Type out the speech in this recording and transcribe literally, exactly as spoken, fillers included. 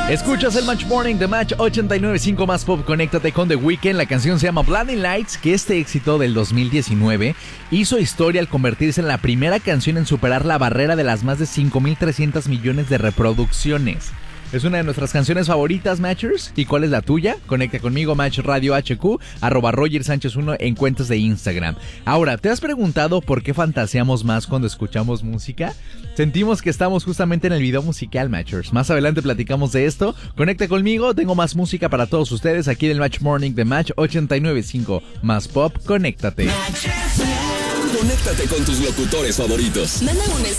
Escuchas el Match Morning de Match ochenta y nueve punto cinco más pop. Conéctate con The Weeknd. La canción se llama Blinding Lights, que este éxito del dos mil diecinueve hizo historia al convertirse en la primera canción en superar la barrera de las más de cinco mil trescientos millones de reproducciones. Es una de nuestras canciones favoritas, Matchers. ¿Y cuál es la tuya? Conecta conmigo, Match Radio H Q, arroba Roger Sánchez uno en cuentas de Instagram. Ahora, ¿te has preguntado por qué fantaseamos más cuando escuchamos música? Sentimos que estamos justamente en el video musical, Matchers. Más adelante platicamos de esto. Conecta conmigo, tengo más música para todos ustedes aquí en el Match Morning de Match ochenta y nueve punto cinco. Más pop, conéctate. Conéctate con tus locutores favoritos. Manda un